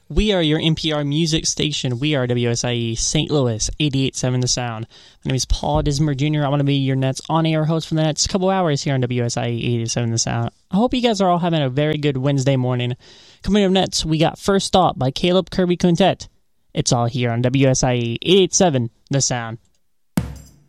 We are your NPR music station. We are WSIE St. Louis, 88.7 The Sound. My name is Paul Dismer Jr. I want to be your Nets on-air host for the next couple hours here on WSIE 88.7 The Sound. I hope you guys are all having a very good Wednesday morning. Coming up next, we got First Thought by Caleb Kirby Quintet. It's all here on WSIE 88.7 The Sound.